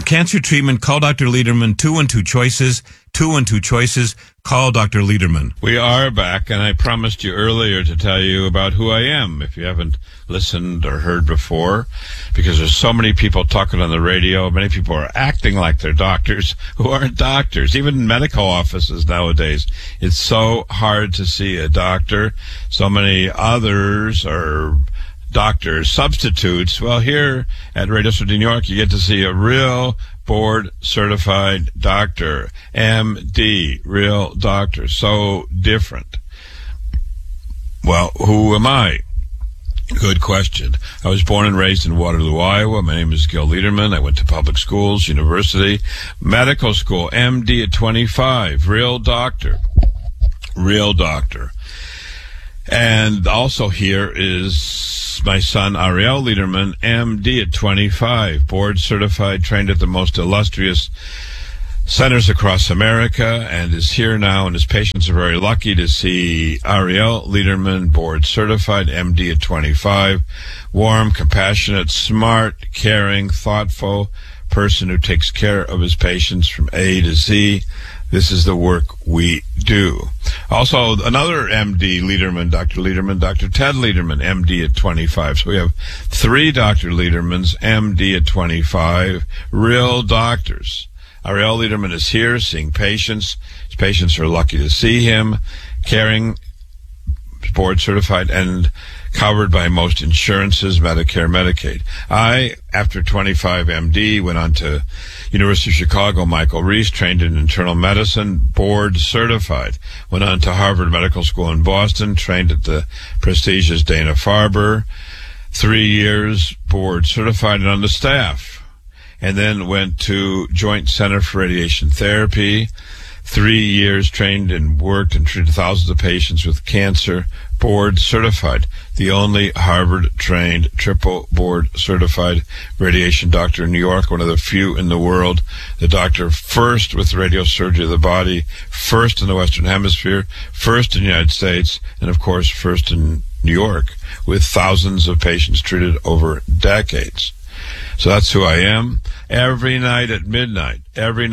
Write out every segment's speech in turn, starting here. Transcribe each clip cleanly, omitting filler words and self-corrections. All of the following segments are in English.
cancer treatment, call Dr. Lederman. 212 choices. 212 choices. Call Dr. Lederman. We are back, and I promised you earlier to tell you about who I am, if you haven't listened or heard before, because there's so many people talking on the radio. Many people are acting like they're doctors who aren't doctors, even in medical offices nowadays. It's so hard to see a doctor. So many others are doctor substitutes. Well, here at Radio City, New York, you get to see a real board-certified doctor, MD, real doctor. So different. Well, who am I? Good question. I was born and raised in Waterloo, Iowa. My name is Gil Lederman. I went to public schools, university, medical school, MD at 25, real doctor. Real doctor. And also here is my son, Ariel Lederman, MD at 25, board certified, trained at the most illustrious centers across America, and is here now, and his patients are very lucky to see Ariel Lederman, board certified, MD at 25, warm, compassionate, smart, caring, thoughtful person who takes care of his patients from A to Z. This is the work we do. Also, another MD Lederman, Dr. Ted Lederman, MD at 25. So we have three Dr. Ledermans, MD at 25, real doctors. Ariel Lederman is here seeing patients. His patients are lucky to see him, caring, board certified, and covered by most insurances, Medicare, Medicaid. I, after 25 MD, went on to University of Chicago, Michael Reese, trained in internal medicine, board certified. Went on to Harvard Medical School in Boston, trained at the prestigious Dana-Farber, 3 years, board certified and on the staff. And then went to Joint Center for Radiation Therapy, 3 years, trained and worked and treated thousands of patients with cancer, board certified. The only Harvard-trained, triple board certified radiation doctor in New York, one of the few in the world. The doctor first with radiosurgery of the body, first in the Western Hemisphere, first in the United States, and of course first in New York, with thousands of patients treated over decades. So that's who I am. Every night at midnight,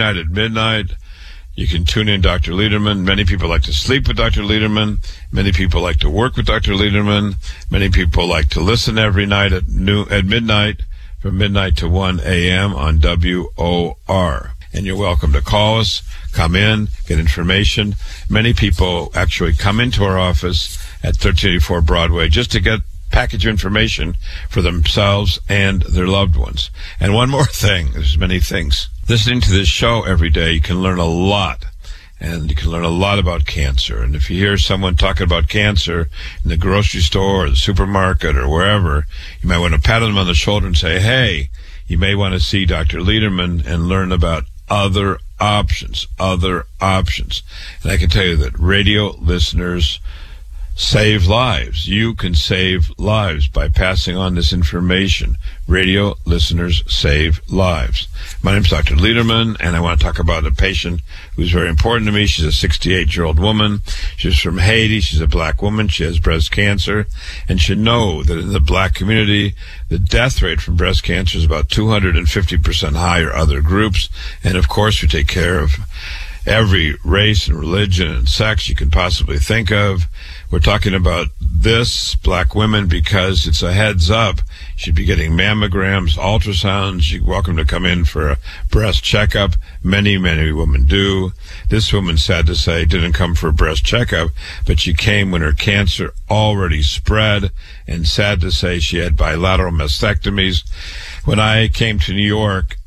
you can tune in Dr. Lederman. Many people like to sleep with Dr. Lederman. Many people like to work with Dr. Lederman. Many people like to listen every night at midnight, from midnight to 1 a.m. on WOR. And you're welcome to call us, come in, get information. Many people actually come into our office at 1384 Broadway just to get package information for themselves and their loved ones. And one more thing, there's many things. Listening to this show every day, you can learn a lot. And you can learn a lot about cancer. And if you hear someone talking about cancer in the grocery store or the supermarket or wherever, you might want to pat them on the shoulder and say, hey, you may want to see Dr. Lederman and learn about other options. And I can tell you that radio listeners save lives. You can save lives by passing on this information. Radio listeners save lives. My name is Dr. Lederman, and I want to talk about a patient who's very important to me. She's a 68-year-old woman. She's from Haiti. She's a black woman. She has breast cancer, and should know that in the black community, the death rate from breast cancer is about 250% higher other groups. And of course, we take care of every race and religion and sex you can possibly think of. We're talking about this, black women, because it's a heads up. You should be getting mammograms, ultrasounds. You're welcome to come in for a breast checkup. Many, many women do. This woman, sad to say, didn't come for a breast checkup, but she came when her cancer already spread, and sad to say, she had bilateral mastectomies. When I came to New York,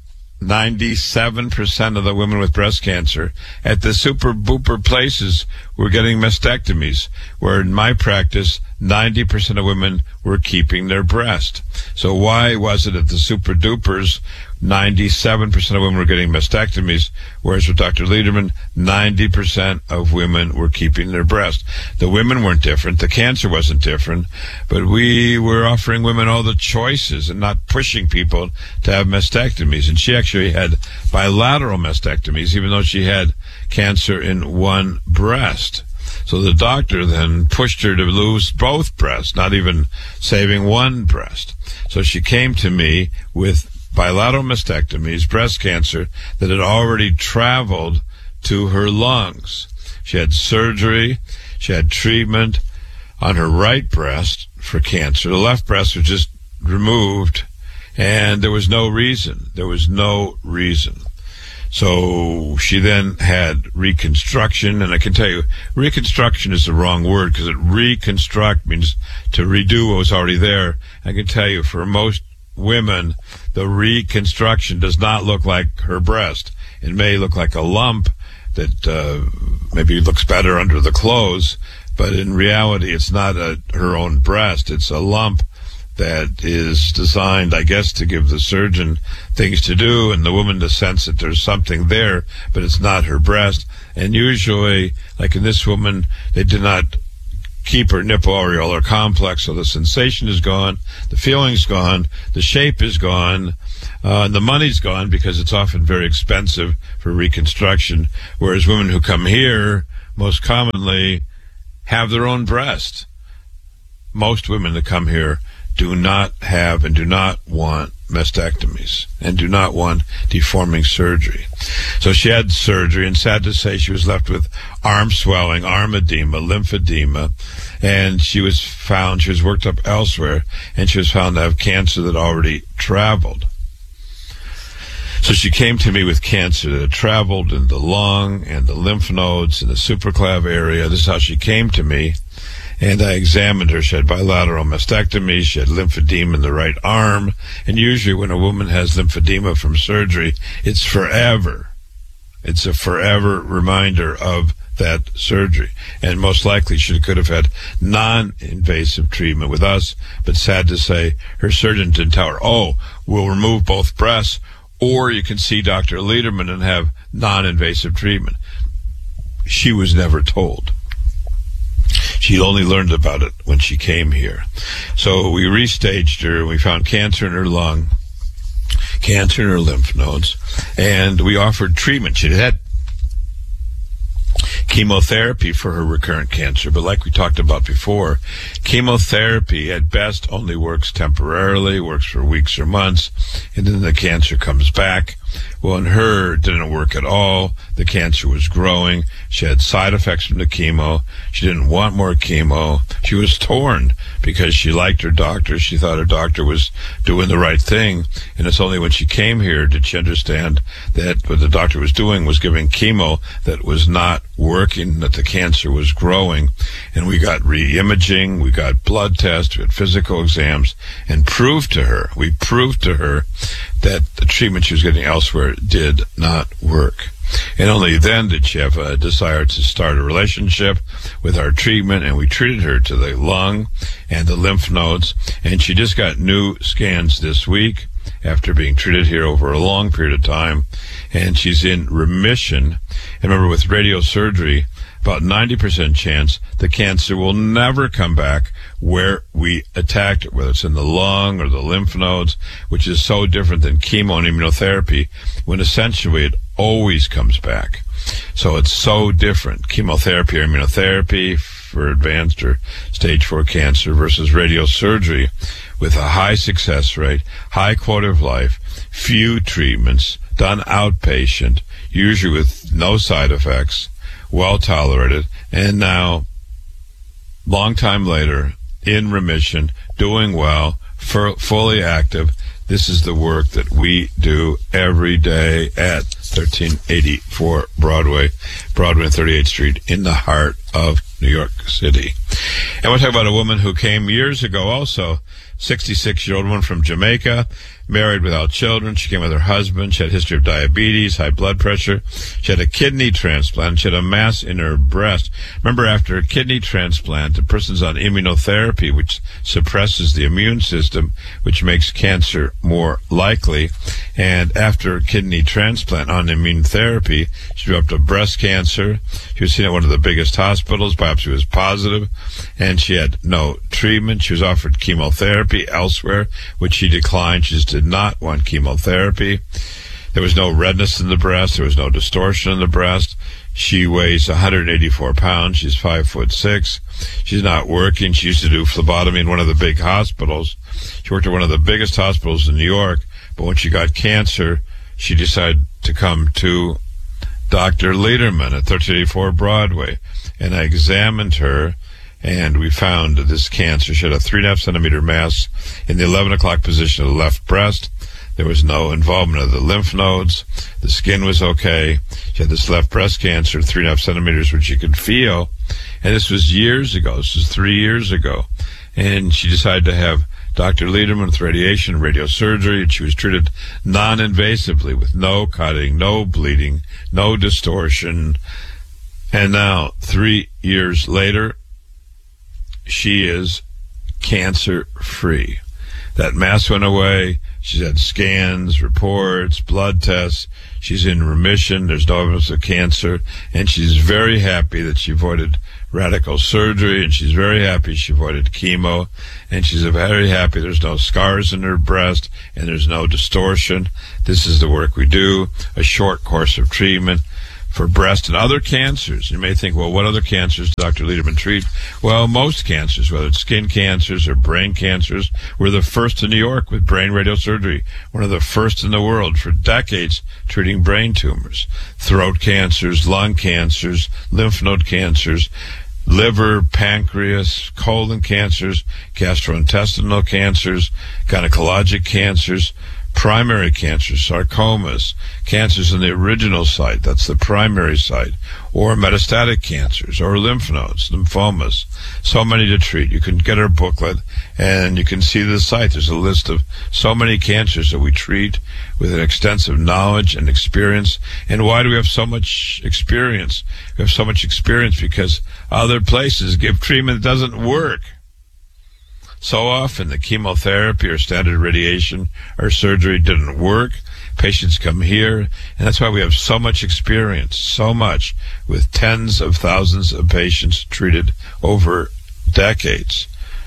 97% of the women with breast cancer at the super booper places were getting mastectomies, where in my practice, 90% of women were keeping their breast. So why was it at the super dupers, 97% of women were getting mastectomies, whereas with Dr. Lederman, 90% of women were keeping their breast? The women weren't different, the cancer wasn't different, but we were offering women all the choices and not pushing people to have mastectomies. And she actually had bilateral mastectomies, even though she had cancer in one breast. So the doctor then pushed her to lose both breasts, not even saving one breast. So she came to me with bilateral mastectomies, breast cancer, that had already traveled to her lungs. She had surgery. She had treatment on her right breast for cancer. The left breast was just removed, and there was no reason. There was no reason. So she then had reconstruction, and I can tell you, reconstruction is the wrong word, because reconstruct means to redo what was already there. I can tell you, for most women, the reconstruction does not look like her breast. It may look like a lump that maybe looks better under the clothes, but in reality, it's not her own breast. It's a lump that is designed, I guess, to give the surgeon things to do and the woman the sense that there's something there, but it's not her breast. And usually, like in this woman, they did not keep her nipple areolar complex, so the sensation is gone, the feeling's gone, the shape is gone, and the money's gone, because it's often very expensive for reconstruction, whereas women who come here most commonly have their own breast. Most women that come here do not have and do not want mastectomies and do not want deforming surgery. So she had surgery, and sad to say, she was left with arm swelling, arm edema, lymphedema, and she was worked up elsewhere, and she was found to have cancer that already traveled. So she came to me with cancer that had traveled in the lung and the lymph nodes and the supraclav area. This is how she came to me. And I examined her. She had bilateral mastectomy. She had lymphedema in the right arm. And usually when a woman has lymphedema from surgery, it's forever. It's a forever reminder of that surgery. And most likely she could have had non-invasive treatment with us. But sad to say, her surgeon didn't tell her, oh, we'll remove both breasts, or you can see Dr. Lederman and have non-invasive treatment. She was never told. She only learned about it when she came here. So we restaged her, and we found cancer in her lung, cancer in her lymph nodes, and we offered treatment. She had chemotherapy for her recurrent cancer, but like we talked about before, chemotherapy at best only works temporarily, works for weeks or months, and then the cancer comes back. Well, in her, it didn't work at all. The cancer was growing. She had side effects from the chemo. She didn't want more chemo. She was torn because she liked her doctor. She thought her doctor was doing the right thing. And it's only when she came here did she understand that what the doctor was doing was giving chemo that was not working, that the cancer was growing. And we got re-imaging, we got blood tests, we had physical exams, and proved to her that the treatment she was getting elsewhere did not work. And only then did she have a desire to start a relationship with our treatment, and we treated her to the lung and the lymph nodes, and she just got new scans this week after being treated here over a long period of time, and she's in remission. And remember, with radiosurgery, about 90% chance the cancer will never come back where we attacked it, whether it's in the lung or the lymph nodes, which is so different than chemo and immunotherapy, when essentially it always comes back. So it's so different. Chemotherapy or immunotherapy for advanced or stage 4 cancer versus radiosurgery with a high success rate, high quality of life, few treatments, done outpatient, usually with no side effects, well tolerated, and now, long time later, in remission, doing well, fully active. This is the work that we do every day at 1384 Broadway and 38th Street in the heart of New York City. And we'll talk about a woman who came years ago also, 66-year-old woman from Jamaica, married without children. She came with her husband. She had a history of diabetes, high blood pressure. She had a kidney transplant. She had a mass in her breast. Remember, after a kidney transplant, the person's on immunotherapy, which suppresses the immune system, which makes cancer more likely. And after a kidney transplant on immunotherapy, she developed a breast cancer. She was seen at one of the biggest hospitals. Biopsy was positive, and she had no treatment. She was offered chemotherapy elsewhere, which she declined. She just did not want chemotherapy. There was no redness in the breast. There was no distortion in the breast. She weighs 184 pounds. She's 5'6". She's not working. She used to do phlebotomy in one of the big hospitals. She worked at one of the biggest hospitals in New York, But when she got cancer, she decided to come to Dr. Lederman at 1384 Broadway. And I examined her, and we found this cancer. She had a 3.5 centimeter mass in the 11 o'clock position of the left breast. There was no involvement of the lymph nodes. The skin was okay. She had this left breast cancer, 3.5 centimeters, which you could feel. And this was years ago. This was 3 years ago. And she decided to have Dr. Lederman with radiation, radiosurgery, and she was treated non-invasively with no cutting, no bleeding, no distortion. And now, 3 years later, she is cancer-free. That mass went away. She's had scans, reports, blood tests. She's in remission. There's no evidence of cancer. And she's very happy that she avoided radical surgery, and she's very happy she avoided chemo, and she's very happy there's no scars in her breast, and there's no distortion. This is the work we do, a short course of treatment for breast and other cancers. You may think, well, what other cancers does Dr. Lederman treat? Well, most cancers, whether it's skin cancers or brain cancers. We're the first in New York with brain radiosurgery, one of the first in the world for decades treating brain tumors, throat cancers, lung cancers, lymph node cancers, liver, pancreas, colon cancers, gastrointestinal cancers, gynecologic cancers, primary cancers, sarcomas, cancers in the original site, that's the primary site, or metastatic cancers, or lymph nodes, lymphomas. So many to treat. You can get our booklet, and you can see the site. There's a list of so many cancers that we treat with an extensive knowledge and experience. And why do we have so much experience? We have so much experience because other places give treatment that doesn't work. So often the chemotherapy or standard radiation or surgery didn't work. Patients come here, and that's why we have so much experience, so much, with tens of thousands of patients treated over decades.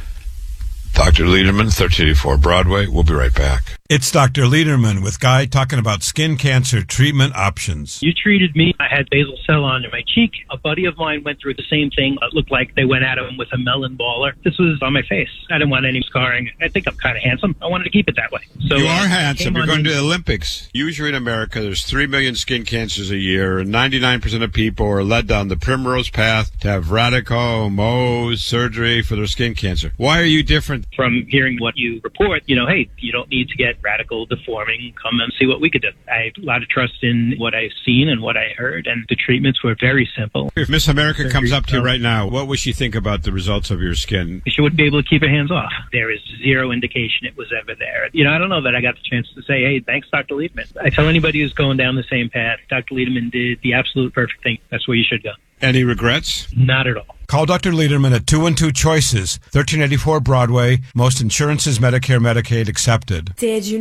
Dr. Lederman, 1384 Broadway. We'll be right back. It's Dr. Lederman with Guy talking about skin cancer treatment options. You treated me. I had basal cell under my cheek. A buddy of mine went through the same thing. It looked like they went at him with a melon baller. This was on my face. I didn't want any scarring. I think I'm kind of handsome. I wanted to keep it that way. So you are handsome. You're going to the Olympics. Usually in America, there's 3 million skin cancers a year, and 99% of people are led down the primrose path to have radical Mohs surgery for their skin cancer. Why are you different? From hearing what you report, hey, you don't need to get radical deforming. Come and see what we could do. I have a lot of trust in what I've seen and what I heard, and the treatments were very simple. If Miss America comes up to you right now, what would she think about the results of your skin? She wouldn't be able to keep her hands off. There is zero indication it was ever there. I don't know that I got the chance to say, hey, thanks, Dr. Lederman. I tell anybody who's going down the same path, Dr. Lederman did the absolute perfect thing. That's where you should go. Any regrets? Not at all. Call Dr. Lederman at 212 Choices, 1384 Broadway. Most insurances, Medicare, Medicaid accepted. Did you